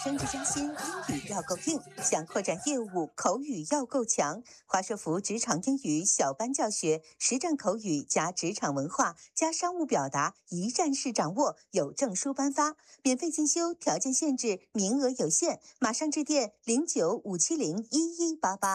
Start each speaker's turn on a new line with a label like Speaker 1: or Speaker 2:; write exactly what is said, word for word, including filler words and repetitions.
Speaker 1: 升职加薪，英语要够硬；想扩展业务，口语要够强。华硕福职场英语小班教学，实战口语加职场文化加商务表达，一站式掌握，有证书颁发。免费进修，条件限制，名额有限，马上致电零九五七零一一八八。